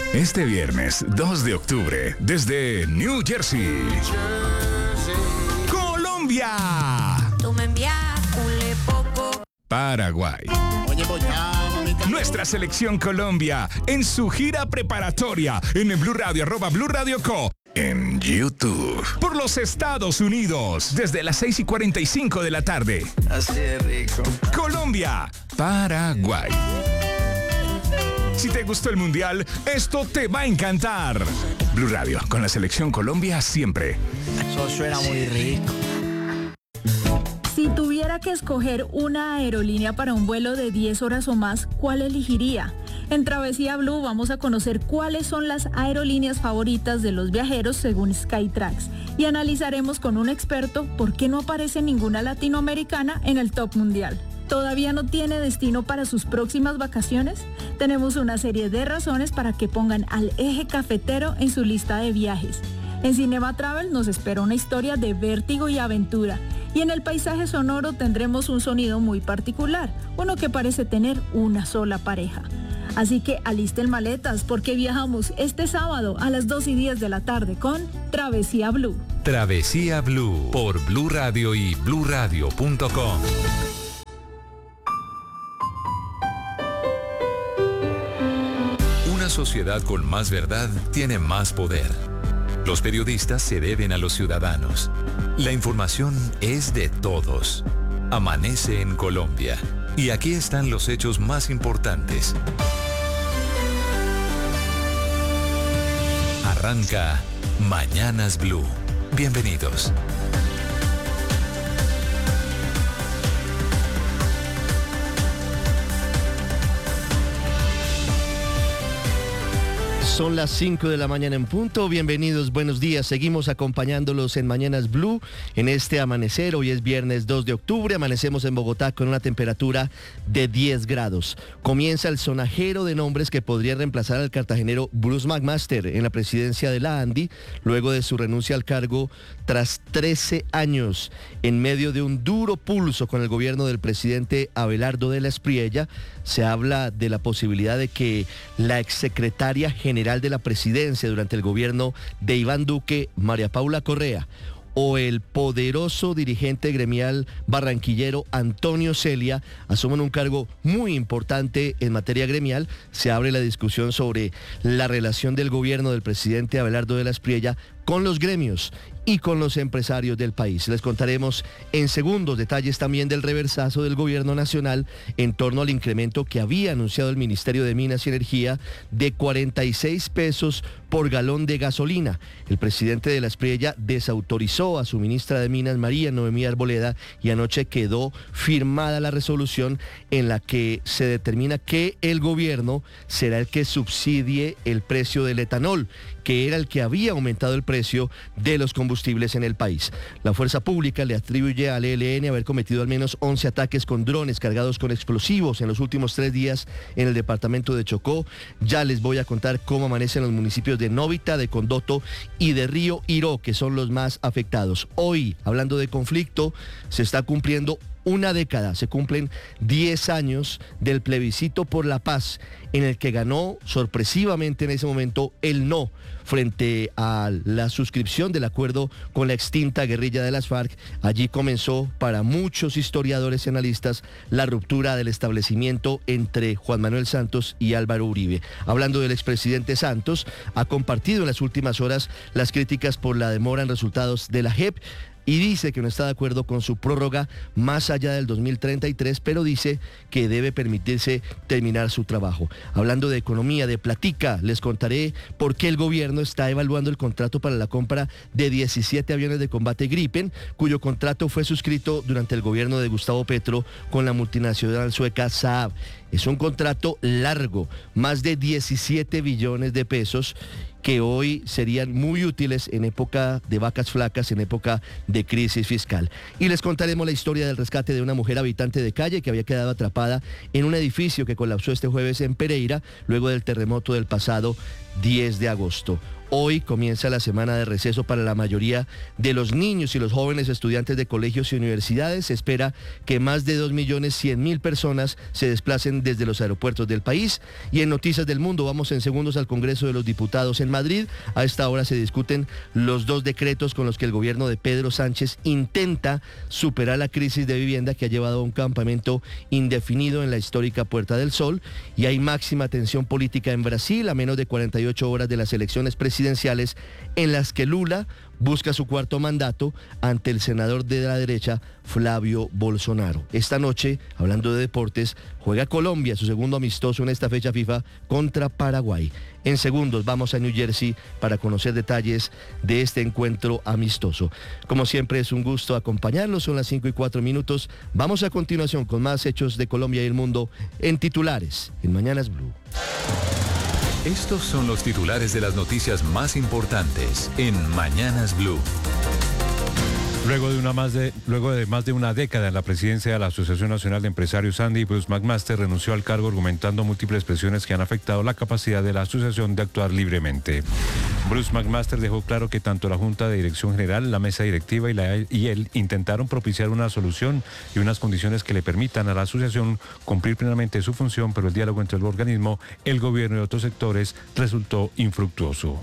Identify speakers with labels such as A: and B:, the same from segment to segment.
A: Este viernes 2 de octubre, desde New Jersey, Colombia,
B: Tú me envías un poco.
A: Paraguay. Nuestra selección Colombia en su gira preparatoria en el Blue Radio, @Blue Radio Co. En YouTube. Por los Estados Unidos, desde las 6:45 de la tarde.
C: Así de rico.
A: Colombia, Paraguay. Si te gustó el Mundial, esto te va a encantar. Blue Radio, con la selección Colombia siempre.
C: Eso suena muy rico.
D: Si tuviera que escoger una aerolínea para un vuelo de 10 horas o más, ¿cuál elegiría? En Travesía Blue vamos a conocer cuáles son las aerolíneas favoritas de los viajeros según Skytrax y analizaremos con un experto por qué no aparece ninguna latinoamericana en el top mundial. ¿Todavía no tiene destino para sus próximas vacaciones? Tenemos una serie de razones para que pongan al Eje Cafetero en su lista de viajes. En Cinema Travel nos espera una historia de vértigo y aventura. Y en el paisaje sonoro tendremos un sonido muy particular, uno que parece tener una sola pareja. Así que alisten maletas porque viajamos este sábado a las 2:10 de la tarde con Travesía Blue.
E: Travesía Blue por Blue Radio y bluradio.com. Una sociedad con más verdad tiene más poder. Los periodistas se deben a los ciudadanos. La información es de todos. Amanece en Colombia. Y aquí están los hechos más importantes. Arranca Mañanas Blue. Bienvenidos.
F: Son las 5 de la mañana en punto. Bienvenidos, buenos días. Seguimos acompañándolos en Mañanas Blue en este amanecer. Hoy es viernes 2 de octubre. Amanecemos en Bogotá con una temperatura de 10 grados. Comienza el sonajero de nombres que podría reemplazar al cartagenero Bruce McMaster en la presidencia de la ANDI, luego de su renuncia al cargo tras 13 años. En medio de un duro pulso con el gobierno del presidente Abelardo de la Espriella, se habla de la posibilidad de que la exsecretaria general de la presidencia durante el gobierno de Iván Duque, María Paula Correa, o el poderoso dirigente gremial barranquillero Antonio Celia asumen un cargo muy importante en materia gremial. Se abre la discusión sobre la relación del gobierno del presidente Abelardo de la Espriella con los gremios y con los empresarios del país. Les contaremos en segundos detalles también del reversazo del gobierno nacional en torno al incremento que había anunciado el Ministerio de Minas y Energía de 46 pesos por galón de gasolina. El presidente de la Espriella desautorizó a su ministra de Minas, María Noemí Arboleda, y anoche quedó firmada la resolución en la que se determina que el gobierno será el que subsidie el precio del etanol, que era el que había aumentado el precio de los combustibles en el país. La fuerza pública le atribuye al ELN haber cometido al menos 11 ataques con drones cargados con explosivos en los últimos 3 días en el departamento de Chocó. Ya les voy a contar cómo amanecen los municipios de Novita, de Condoto y de Río Iró, que son los más afectados. Hoy, hablando de conflicto, se está cumpliendo una década, se cumplen 10 años del plebiscito por la paz, en el que ganó sorpresivamente en ese momento el no frente a la suscripción del acuerdo con la extinta guerrilla de las FARC. Allí comenzó para muchos historiadores y analistas la ruptura del establecimiento entre Juan Manuel Santos y Álvaro Uribe. Hablando del expresidente Santos, ha compartido en las últimas horas las críticas por la demora en resultados de la JEP, y dice que no está de acuerdo con su prórroga más allá del 2033, pero dice que debe permitirse terminar su trabajo. Hablando de economía, de platica, les contaré por qué el gobierno está evaluando el contrato para la compra de 17 aviones de combate Gripen, cuyo contrato fue suscrito durante el gobierno de Gustavo Petro con la multinacional sueca Saab. Es un contrato largo, más de 17 billones de pesos, que hoy serían muy útiles en época de vacas flacas, en época de crisis fiscal. Y les contaremos la historia del rescate de una mujer habitante de calle que había quedado atrapada en un edificio que colapsó este jueves en Pereira, luego del terremoto del pasado 10 de agosto. Hoy comienza la semana de receso para la mayoría de los niños y los jóvenes estudiantes de colegios y universidades. Se espera que más de 2.100.000 personas se desplacen desde los aeropuertos del país. Y en Noticias del Mundo vamos en segundos al Congreso de los Diputados en Madrid. A esta hora se discuten los 2 decretos con los que el gobierno de Pedro Sánchez intenta superar la crisis de vivienda que ha llevado a un campamento indefinido en la histórica Puerta del Sol. Y hay máxima tensión política en Brasil a menos de 48 horas de las elecciones presidenciales en las que Lula busca su 4º mandato ante el senador de la derecha, Flavio Bolsonaro. Esta noche, hablando de deportes, juega Colombia su segundo amistoso en esta fecha FIFA contra Paraguay. En segundos vamos a New Jersey para conocer detalles de este encuentro amistoso. Como siempre es un gusto acompañarlos, son las 5:04. Vamos a continuación con más hechos de Colombia y el mundo en titulares en Mañanas Blue.
E: Estos son los titulares de las noticias más importantes en Mañanas Blue.
G: Luego de más de una década en la presidencia de la Asociación Nacional de Empresarios ANDI, Bruce McMaster renunció al cargo argumentando múltiples presiones que han afectado la capacidad de la asociación de actuar libremente. Bruce McMaster dejó claro que tanto la Junta de Dirección General, la Mesa Directiva y él intentaron propiciar una solución y unas condiciones que le permitan a la asociación cumplir plenamente su función, pero el diálogo entre el organismo, el gobierno y otros sectores resultó infructuoso.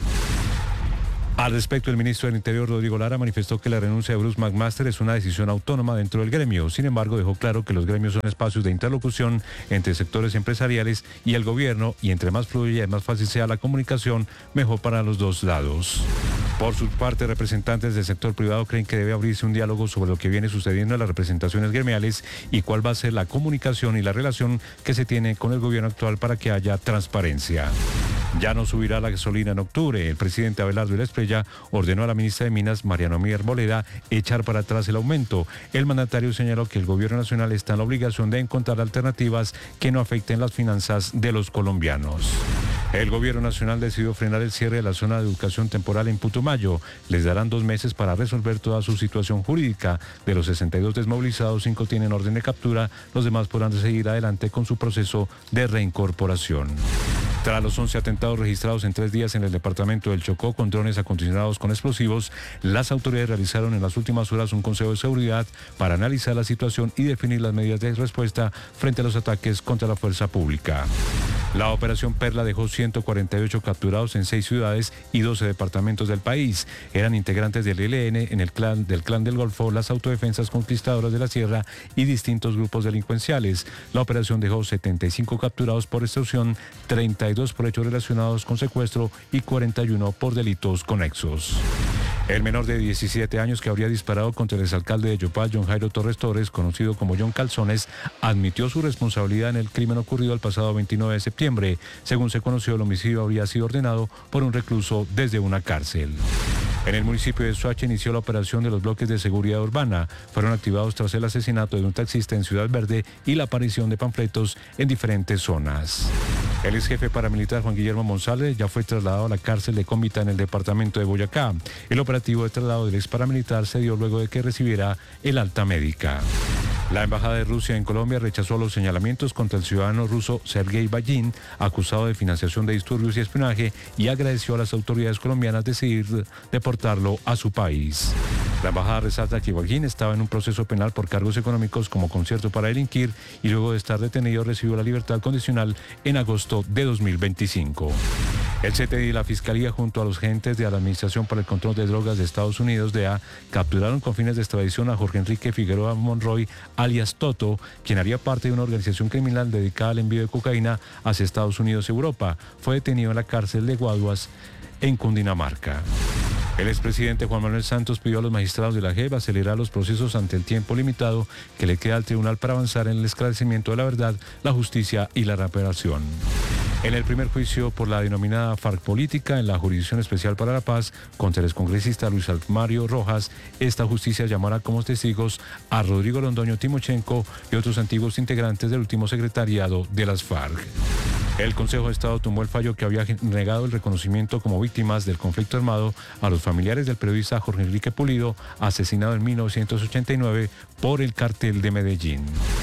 G: Al respecto, el ministro del Interior, Rodrigo Lara, manifestó que la renuncia de Bruce McMaster es una decisión autónoma dentro del gremio. Sin embargo, dejó claro que los gremios son espacios de interlocución entre sectores empresariales y el gobierno, y entre más fluida y más fácil sea la comunicación, mejor para los dos lados. Por su parte, representantes del sector privado creen que debe abrirse un diálogo sobre lo que viene sucediendo en las representaciones gremiales y cuál va a ser la comunicación y la relación que se tiene con el gobierno actual para que haya transparencia. Ya no subirá la gasolina en octubre. El presidente Abelardo Esprella ordenó a la ministra de Minas, Mariana Mía Arboleda, echar para atrás el aumento. El mandatario señaló que el gobierno nacional está en la obligación de encontrar alternativas que no afecten las finanzas de los colombianos. El gobierno nacional decidió frenar el cierre de la zona de educación temporal en Putumayo. Les darán 2 meses para resolver toda su situación jurídica. De los 62 desmovilizados, 5 tienen orden de captura. Los demás podrán seguir adelante con su proceso de reincorporación. Tras los 11 atentados registrados en 3 días en el departamento del Chocó con drones acondicionados con explosivos, las autoridades realizaron en las últimas horas un consejo de seguridad para analizar la situación y definir las medidas de respuesta frente a los ataques contra la fuerza pública. La operación Perla dejó 148 capturados en 6 ciudades y 12 departamentos del país. Eran integrantes del ELN, del Clan del Golfo, las autodefensas conquistadoras de la Sierra y distintos grupos delincuenciales. La operación dejó 75 capturados por extorsión, 32 por hechos relacionados con secuestro y 41 por delitos conexos. El menor de 17 años que habría disparado contra el exalcalde de Yopal, John Jairo Torres Torres, conocido como John Calzones, admitió su responsabilidad en el crimen ocurrido el pasado 29 de septiembre. Según se conoció, el homicidio habría sido ordenado por un recluso desde una cárcel. En el municipio de Soacha inició la operación de los bloques de seguridad urbana. Fueron activados tras el asesinato de un taxista en Ciudad Verde y la aparición de panfletos en diferentes zonas. El ex jefe paramilitar Juan Guillermo Monsalve ya fue trasladado a la cárcel de Cómbita en el departamento de Boyacá. El operativo de traslado del ex paramilitar se dio luego de que recibiera el alta médica. La Embajada de Rusia en Colombia rechazó los señalamientos contra el ciudadano ruso Sergei Bayin, acusado de financiación de disturbios y espionaje, y agradeció a las autoridades colombianas decidir deportarlo a su país. La embajada resalta que Bayin estaba en un proceso penal por cargos económicos como concierto para delinquir y luego de estar detenido recibió la libertad condicional en agosto de 2025. El CTI y la Fiscalía, junto a los agentes de la Administración para el Control de Drogas de Estados Unidos, DEA, capturaron con fines de extradición a Jorge Enrique Figueroa Monroy, alias Toto, quien haría parte de una organización criminal dedicada al envío de cocaína hacia Estados Unidos y Europa. Fue detenido en la cárcel de Guaduas, en Cundinamarca. El expresidente Juan Manuel Santos pidió a los magistrados de la JEP acelerar los procesos ante el tiempo limitado que le queda al tribunal para avanzar en el esclarecimiento de la verdad, la justicia y la reparación. En el primer juicio por la denominada FARC política en la Jurisdicción Especial para la Paz contra el excongresista Luis Mario Rojas, esta justicia llamará como testigos a Rodrigo Londoño Timochenko y otros antiguos integrantes del último secretariado de las FARC. El Consejo de Estado tumbó el fallo que había negado el reconocimiento como víctimas del conflicto armado a los familiares del periodista Jorge Enrique Pulido, asesinado en 1989 por el Cartel de Medellín.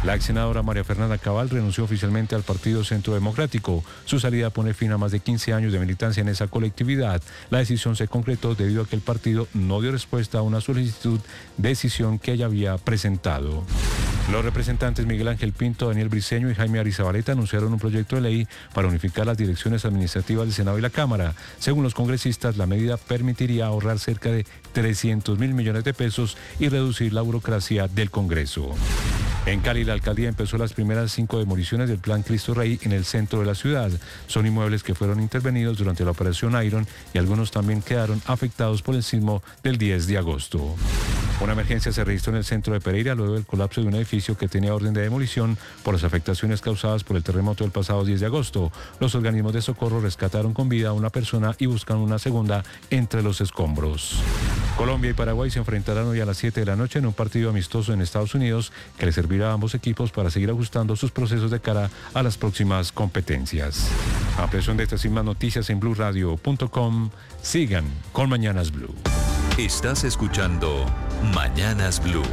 G: La ex senadora María Fernanda Cabal renunció oficialmente al Partido Centro Democrático. Su salida pone fin a más de 15 años de militancia en esa colectividad. La decisión se concretó debido a que el partido no dio respuesta a una solicitud de decisión que ella había presentado. Los representantes Miguel Ángel Pinto, Daniel Briceño y Jaime Arizabaleta anunciaron un proyecto de ley para unificar las direcciones administrativas del Senado y la Cámara. Según los congresistas, la medida permitiría ahorrar cerca de 300.000 millones de pesos y reducir la burocracia del Congreso. En Cali, la alcaldía empezó las primeras 5 demoliciones del Plan Cristo Rey en el centro de la ciudad. Son inmuebles que fueron intervenidos durante la operación Iron y algunos también quedaron afectados por el sismo del 10 de agosto. Una emergencia se registró en el centro de Pereira luego del colapso de un edificio que tenía orden de demolición por las afectaciones causadas por el terremoto del pasado 10 de agosto. Los organismos de socorro rescataron con vida a una persona y buscan una segunda entre los escombros. Colombia y Paraguay se enfrentarán hoy a las 7 de la noche en un partido amistoso en Estados Unidos que les servirá a ambos equipos para seguir ajustando sus procesos de cara a las próximas competencias. Ampliación de estas y más noticias en BluRadio.com. Sigan con Mañanas Blue.
E: Estás escuchando Mañanas Blue.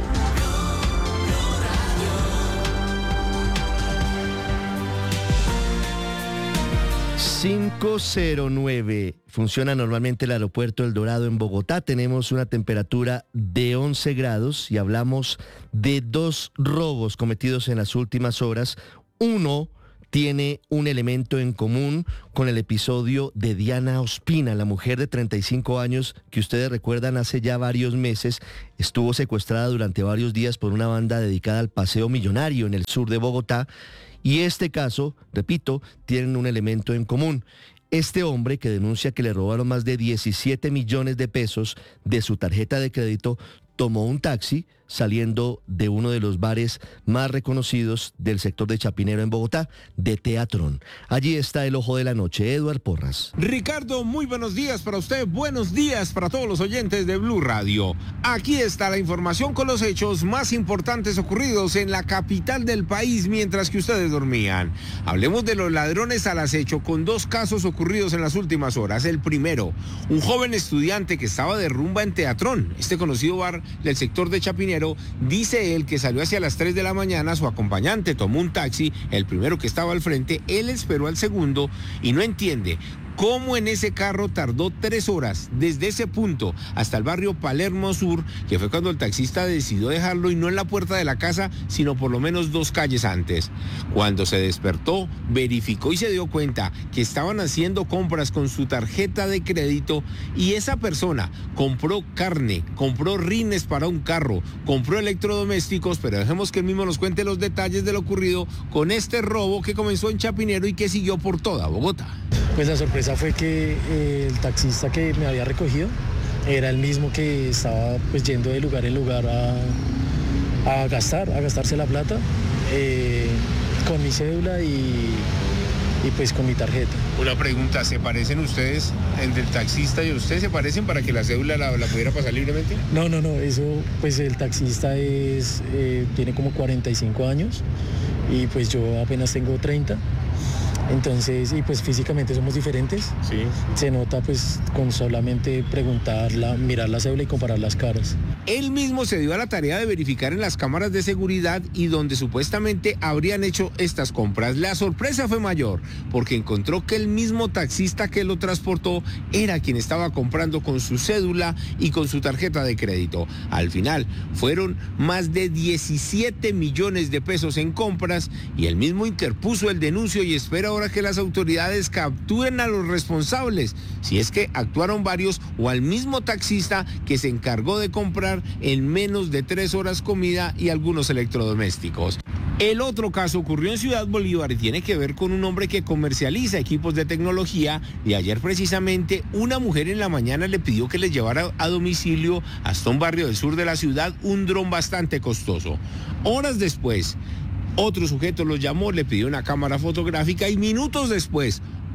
F: 5:09. Funciona normalmente el aeropuerto El Dorado en Bogotá. Tenemos una temperatura de 11 grados y hablamos de 2 robos cometidos en las últimas horas. Uno tiene un elemento en común con el episodio de Diana Ospina, la mujer de 35 años que ustedes recuerdan hace ya varios meses estuvo secuestrada durante varios días por una banda dedicada al paseo millonario en el sur de Bogotá. Y este caso, repito, tienen un elemento en común. Este hombre que denuncia que le robaron más de 17 millones de pesos de su tarjeta de crédito tomó un taxi saliendo de uno de los bares más reconocidos del sector de Chapinero en Bogotá, de Teatrón. Allí está el ojo de la noche, Eduard Porras.
H: Ricardo, muy buenos días para usted, buenos días para todos los oyentes de Blue Radio. Aquí está la información con los hechos más importantes ocurridos en la capital del país mientras que ustedes dormían. Hablemos de los ladrones al acecho con 2 casos ocurridos en las últimas horas. El primero, un joven estudiante que estaba de rumba en Teatrón, este conocido bar del sector de Chapinero. Dice él que salió hacia las 3 de la mañana, su acompañante tomó un taxi, el primero que estaba al frente, él esperó al segundo y no entiende cómo en ese carro tardó 3 horas desde ese punto hasta el barrio Palermo Sur, que fue cuando el taxista decidió dejarlo y no en la puerta de la casa, sino por lo menos 2 calles antes. Cuando se despertó, verificó y se dio cuenta que estaban haciendo compras con su tarjeta de crédito y esa persona compró carne, compró rines para un carro, compró electrodomésticos, pero dejemos que él mismo nos cuente los detalles de lo ocurrido con este robo que comenzó en Chapinero y que siguió por toda Bogotá.
I: Pues la sorpresa fue que el taxista que me había recogido era el mismo que estaba pues yendo de lugar en lugar a gastarse la plata con mi cédula y pues con mi tarjeta.
H: Una pregunta, ¿se parecen ustedes entre el taxista y usted? ¿Se parecen para que la cédula la pudiera pasar libremente?
I: No, eso pues el taxista tiene como 45 años y pues yo apenas tengo 30. Entonces, y pues físicamente somos diferentes.
H: Sí.
I: Se nota pues con solamente mirar la cédula y comparar las caras.
H: Él mismo se dio a la tarea de verificar en las cámaras de seguridad y donde supuestamente habrían hecho estas compras. La sorpresa fue mayor porque encontró que el mismo taxista que lo transportó era quien estaba comprando con su cédula y con su tarjeta de crédito. Al final fueron más de 17 millones de pesos en compras y él mismo interpuso el denuncio y espera ahora que las autoridades capturen a los responsables, si es que actuaron varios o al mismo taxista que se encargó de comprar en menos de 3 horas comida y algunos electrodomésticos. El otro caso ocurrió en Ciudad Bolívar y tiene que ver con un hombre que comercializa equipos de tecnología y ayer precisamente una mujer en la mañana le pidió que le llevara a domicilio hasta un barrio del sur de la ciudad un dron bastante costoso. Horas después, otro sujeto lo llamó, le pidió una cámara fotográfica y minutos después,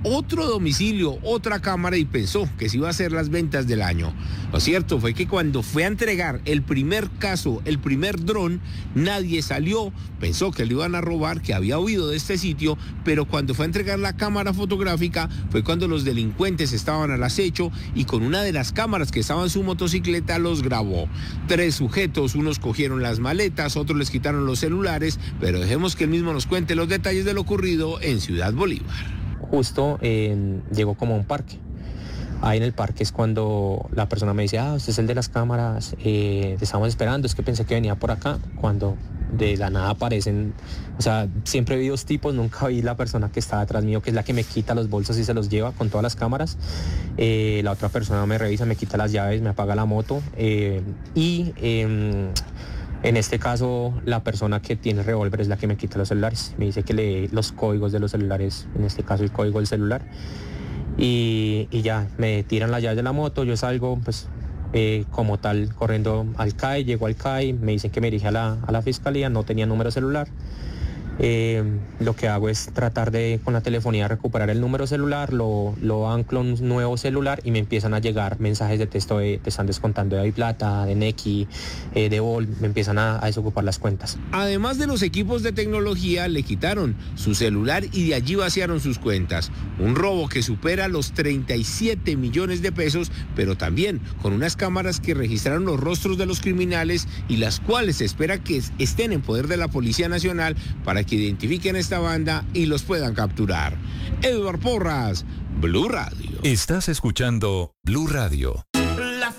H: otro domicilio, otra cámara y pensó que se iba a hacer las ventas del año. Lo cierto fue que cuando fue a entregar el primer caso, el primer dron, nadie salió, pensó que le iban a robar, que había huido de este sitio, pero cuando fue a entregar la cámara fotográfica fue cuando los delincuentes estaban al acecho y con una de las cámaras que estaba en su motocicleta los grabó. 3 sujetos, unos cogieron las maletas, otros les quitaron los celulares, pero dejemos que él mismo nos cuente los detalles de lo ocurrido en Ciudad Bolívar.
J: Justo llegó como a un parque. Ahí en el parque es cuando la persona me dice, usted es el de las cámaras, te estamos esperando, es que pensé que venía por acá, cuando de la nada aparecen, o sea, siempre vi 2 tipos, nunca vi la persona que está detrás mío, que es la que me quita los bolsos y se los lleva con todas las cámaras. La otra persona me revisa, me quita las llaves, me apaga la moto en este caso, la persona que tiene revólver es la que me quita los celulares. Me dice que lee los códigos de los celulares, en este caso el código del celular. Y ya, me tiran las llaves de la moto, yo salgo, pues, como tal, corriendo al CAI, llego al CAI, me dicen que me dirige a la fiscalía, no tenía número celular. Lo que hago es tratar de, con la telefonía, recuperar el número celular, lo anclo en un nuevo celular y me empiezan a llegar mensajes de texto de te están descontando de Aviplata, de Nequi, de Vol, me empiezan a desocupar las cuentas.
H: Además de los equipos de tecnología, le quitaron su celular y de allí vaciaron sus cuentas. Un robo que supera los 37 millones de pesos, pero también con unas cámaras que registraron los rostros de los criminales y las cuales se espera que estén en poder de la Policía Nacional para que identifiquen esta banda y los puedan capturar. Eduard Porras, Blue Radio.
E: Estás escuchando Blue Radio.